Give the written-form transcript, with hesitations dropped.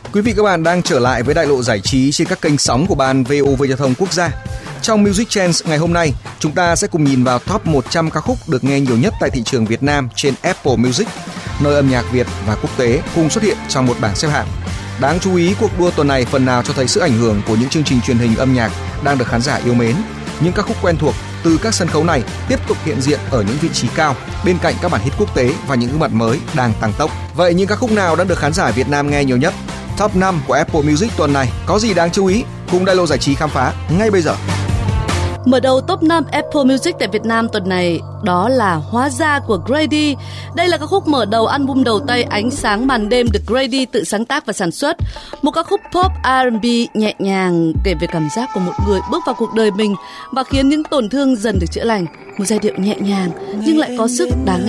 Quý vị các bạn đang trở lại với đại lộ giải trí trên các kênh sóng của Ban VOV Giao thông Quốc gia. Trong Music Trends ngày hôm nay, chúng ta sẽ cùng nhìn vào top 100 ca khúc được nghe nhiều nhất tại thị trường Việt Nam trên Apple Music, nơi âm nhạc Việt và quốc tế cùng xuất hiện trong một bảng xếp hạng. Đáng chú ý, cuộc đua tuần này phần nào cho thấy sự ảnh hưởng của những chương trình truyền hình âm nhạc đang được khán giả yêu mến. Những ca khúc quen thuộc từ các sân khấu này tiếp tục hiện diện ở những vị trí cao bên cạnh các bản hit quốc tế và những gương mặt mới đang tăng tốc. Vậy những ca khúc nào đang được khán giả Việt Nam nghe nhiều nhất? Top 5 của Apple Music tuần này có gì đáng chú ý? Cùng đại lộ giải trí khám phá ngay bây giờ. Mở đầu top 5 Apple Music tại Việt Nam tuần này đó là Hóa Ra của Grady. Đây là ca khúc mở đầu album đầu tay Ánh Sáng Màn Đêm được Grady tự sáng tác và sản xuất. Một ca khúc pop R&B nhẹ nhàng kể về cảm giác của một người bước vào cuộc đời mình và khiến những tổn thương dần được chữa lành. Một giai điệu nhẹ nhàng nhưng lại có sức đáng